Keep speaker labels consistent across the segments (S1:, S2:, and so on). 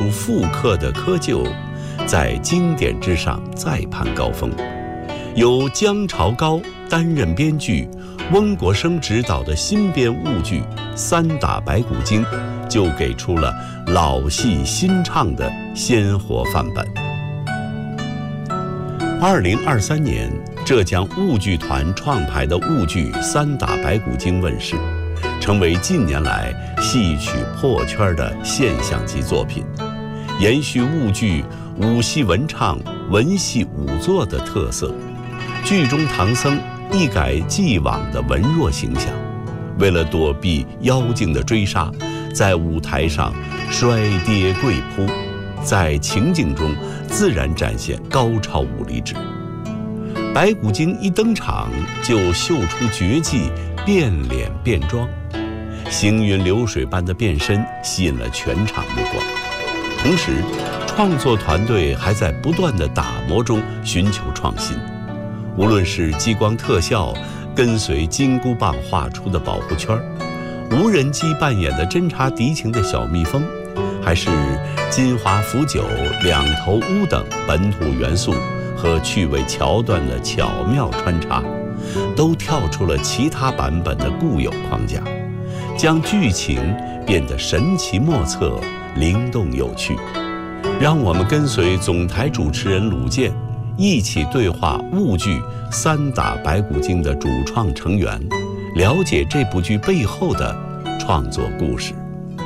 S1: 出复刻的窠臼，在经典之上再攀高峰。由姜朝高担任编剧，翁国生执导的新编婺剧《三打白骨精》，就给出了老戏新唱的鲜活范本。2023年，浙江婺剧团创排的婺剧《三打白骨精》问世，成为近年来戏曲破圈的现象级作品，延续婺剧武戏文唱、文戏武作的特色。剧中唐僧一改既往的文弱形象，为了躲避妖精的追杀，在舞台上摔跌跪扑，在情景中自然展现高超武力值。白骨精一登场就秀出绝技变脸变装，行云流水般的变身吸引了全场目光。同时，创作团队还在不断的打磨中寻求创新，无论是激光特效跟随金箍棒画出的保护圈，无人机扮演的侦察敌情的小蜜蜂，还是金华腐酒、两头乌等本土元素和趣味桥段的巧妙穿插，都跳出了其他版本的固有框架，将剧情变得神奇莫测、灵动有趣。让我们跟随总台主持人鲁健一起对话婺剧《三打白骨精》的主创成员，了解这部剧背后的创作故事。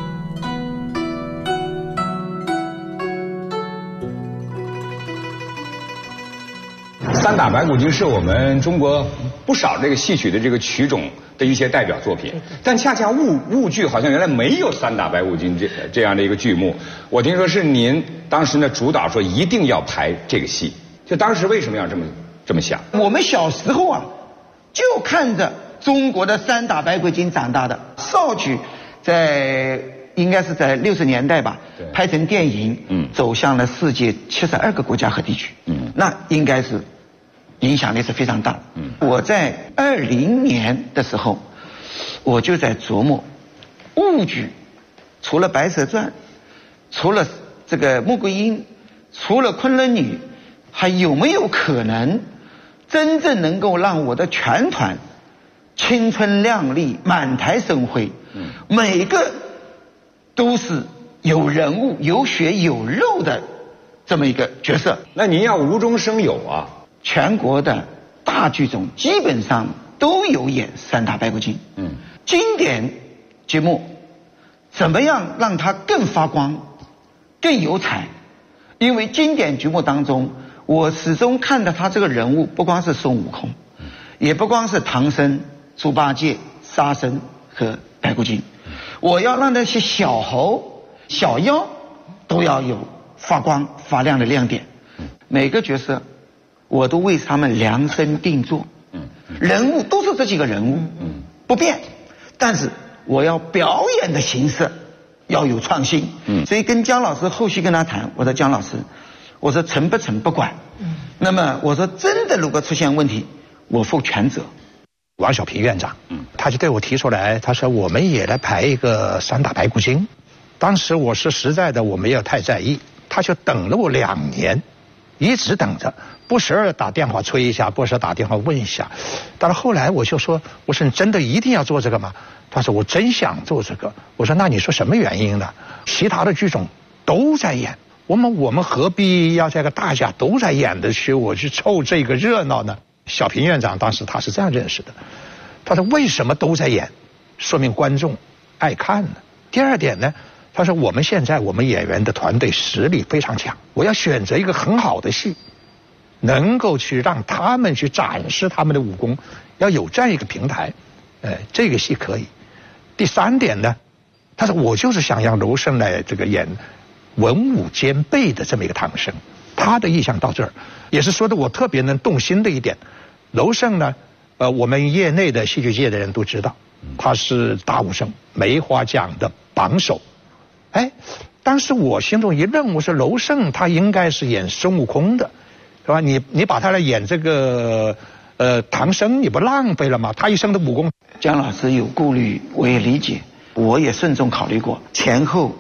S2: 三打白骨精是我们中国不少这个戏曲的这个曲种的一些代表作品，但恰恰婺剧好像原来没有三打白骨精这样的一个剧目。我听说是您当时呢主导说一定要排这个戏，就当时为什么要这么想？
S3: 我们小时候啊，就看着中国的三打白骨精长大的。少曲应该是在60年代吧，拍成电影，走向了世界72个国家和地区，那应该是影响力是非常大的。我在20年的时候，我就在琢磨，婺剧除了《白蛇传》，除了这个《穆桂英》，除了《昆仑女》，还有没有可能真正能够让我的全团青春靓丽、满台生辉，每个都是有人物、有血有肉的这么一个角色？
S2: 那您要无中生有啊！
S3: 全国的大剧种基本上都有演三打白骨精。经典节目怎么样让它更发光、更有彩？因为经典剧目当中，我始终看到他这个人物不光是孙悟空，也不光是唐僧、猪八戒、沙僧和白骨精，我要让那些小猴、小妖都要有发光发亮的亮点。每个角色我都为他们量身定做，人物都是这几个人物，不变，但是我要表演的形式要有创新。所以跟姜老师后续跟他谈，我说姜老师，我说成不成不管，那么我说真的如果出现问题，我负全责。
S4: 王小平院长，他就对我提出来，他说我们也来排一个三打白骨精。当时我是实在的我没有太在意，他就等了我2年，一直等着，不时打电话催一下，不时打电话问一下。但是后来我就说，我说你真的一定要做这个吗？他说我真想做这个。我说那你说什么原因呢？其他的剧种都在演，我们何必要这个大家都在演的去我去凑这个热闹呢？小平院长当时他是这样认识的，他说为什么都在演，说明观众爱看呢。第二点呢，他说我们现在我们演员的团队实力非常强，我要选择一个很好的戏，能够去让他们去展示他们的武功，要有这样一个平台，这个戏可以。第3点呢，他说我就是想让娄胜来这个演文武兼备的这么一个唐僧，他的意向到这儿，也是说的我特别能动心的一点。娄胜呢，我们业内的戏剧界的人都知道，他是大武生，梅花奖的榜首。当时我心中一愣，我说娄胜他应该是演孙悟空的，是吧？你把他来演这个唐僧，你不浪费了吗？他一生的武功。
S3: 姜老师有顾虑，我也理解，我也慎重考虑过，前后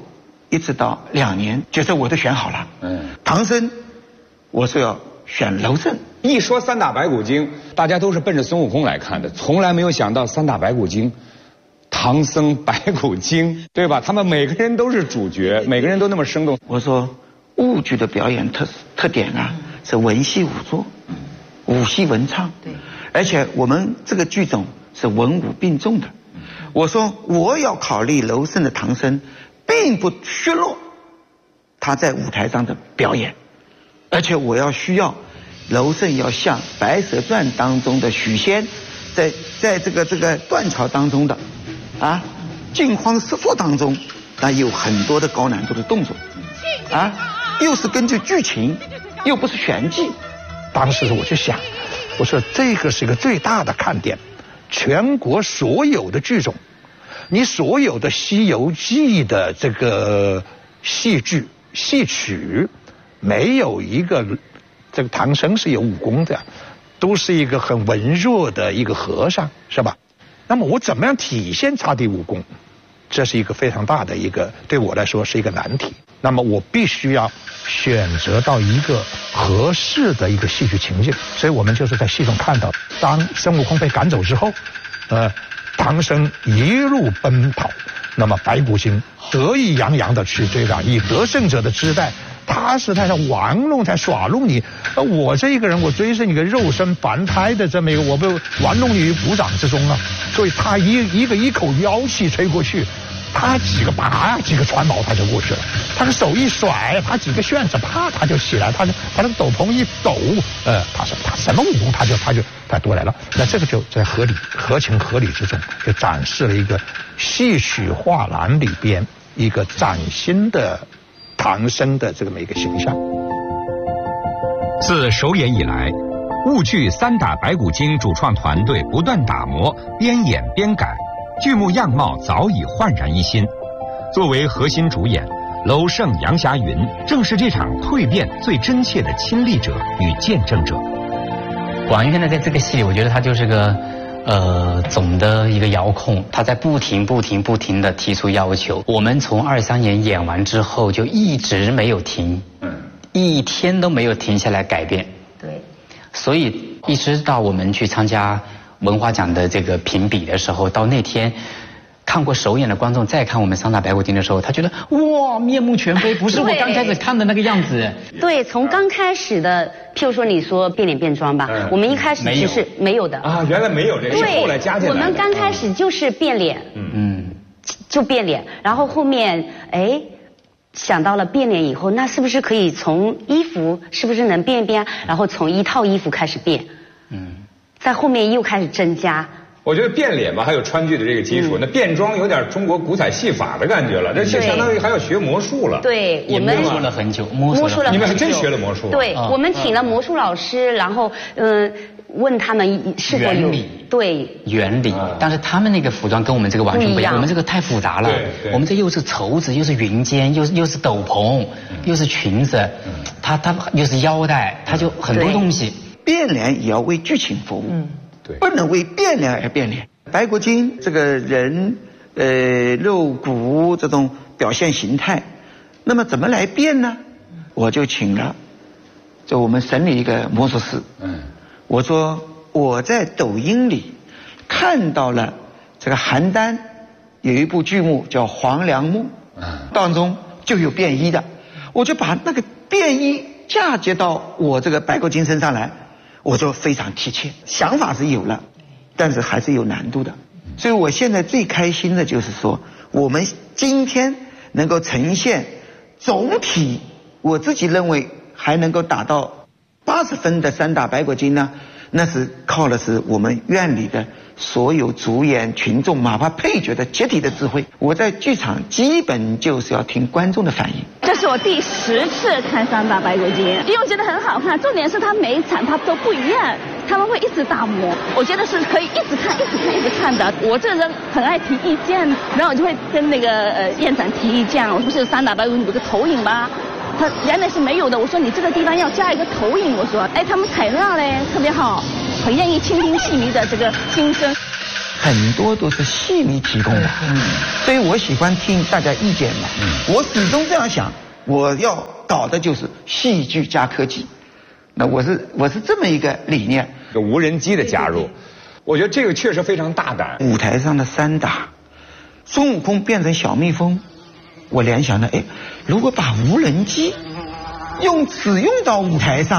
S3: 一直到2年，就是我都选好了。唐僧，我是要选娄胜。
S2: 一说三打白骨精，大家都是奔着孙悟空来看的，从来没有想到三打白骨精，唐僧白骨精，对吧？他们每个人都是主角，每个人都那么生动。
S3: 我说婺剧的表演特点啊，是文戏武作，武戏文唱。对，而且我们这个剧种是文武并重的。我说我要考虑娄胜的唐僧，并不削弱他在舞台上的表演，而且我要需要娄胜要像《白蛇传》当中的许仙，在这个断桥当中的惊慌失措当中，有很多的高难度的动作，又是根据剧情，又不是玄机。
S4: 当时我就想，我说这个是一个最大的看点，全国所有的剧种，你所有的《西游记》的这个戏剧戏曲，没有一个这个唐僧是有武功的，都是一个很文弱的一个和尚，是吧？那么我怎么样体现他的武功？这是一个非常大的一个，对我来说是一个难题。那么我必须要选择到一个合适的一个戏剧情境，所以我们就是在戏中看到，当孙悟空被赶走之后，唐僧一路奔跑，那么白骨精得意洋洋的去追赶，以得胜者的姿态，他是在玩弄，在耍弄你。我这一个人，我追是你个肉身凡胎的这么一个，我被玩弄于股掌之中啊。所以他一口妖气吹过去，他几个船锚他就过去了，他的手一甩，他几个旋子啪他就起来，他那个斗篷一抖，他什么武功他都来了。那这个就在合情合理之中，就展示了一个戏曲画廊里边一个崭新的唐僧的这么一个形象。
S5: 自首演以来，婺剧《三打白骨精》主创团队不断打磨，边演边改，剧目样貌早已焕然一新。作为核心主演，娄胜、杨霞云正是这场蜕变最真切的亲历者与见证者。
S6: 广院呢，在这个戏里，我觉得他就是个总的一个遥控，他在不停的提出要求。我们从23年演完之后，就一直没有停，一天都没有停下来改变。对，所以一直到我们去参加文化奖的这个评比的时候，到那天看过首演的观众再看我们三打白骨精的时候，他觉得哇，面目全非，不是我刚开始看的那个样子。
S7: 对，从刚开始的，譬如说你说变脸变装吧，我们一开始其实没有的
S2: 啊，原来没有这个，是后来加进来的。
S7: 我们刚开始就是变脸，就变脸，然后后面想到了变脸以后，那是不是可以从衣服是不是能变一变，然后从一套衣服开始变，在后面又开始增加。
S2: 我觉得变脸吧，还有川剧的这个基础，那变装有点中国古彩戏法的感觉了，这就相当于还要学魔术了。
S7: 对，我们
S6: 摸索了很久，
S2: 你们还真学了魔术。
S7: 对，我们请了魔术老师，然后问他们是否有
S6: 原理，但是他们那个服装跟我们这个完全不一样，我们这个太复杂了。我们这又是绸子，又是云肩，又是斗篷，又是裙子，它又是腰带，它就很多东西。
S3: 变脸也要为剧情服务。不能为变脸而变脸。白骨精这个人，肉骨这种表现形态，那么怎么来变呢？我就请了，就我们省里一个魔术师。我说我在抖音里看到了这个邯郸有一部剧目叫《黄粱梦》，当中就有变衣的，我就把那个变衣嫁接到我这个白骨精身上来。我就非常贴切，想法是有了，但是还是有难度的。所以我现在最开心的就是说，我们今天能够呈现总体，我自己认为还能够达到80分的三打白骨精呢，那是靠的是我们院里的所有主演群众，哪怕配角的集体的智慧。我在剧场基本就是要听观众的反应。
S8: 这是我第10次看三打白骨精，因为我觉得很好看，重点是它每一场它都不一样，他们会一直打磨，我觉得是可以一直看的。我这个人很爱提意见，然后我就会跟那个院长提意见，我说不是三打白骨精有个投影吗？他原来是没有的，我说你这个地方要加一个投影，我说他们采纳嘞特别好，很愿意倾听戏迷的这个心声。
S3: 很多都是戏迷提供的，所以我喜欢听大家意见嘛。我始终这样想，我要搞的就是戏剧加科技。那我是这么一个理念。
S2: 这无人机的加入，我觉得这个确实非常大胆。
S3: 舞台上的散打，孙悟空变成小蜜蜂，我联想到，如果把无人机使用到舞台上。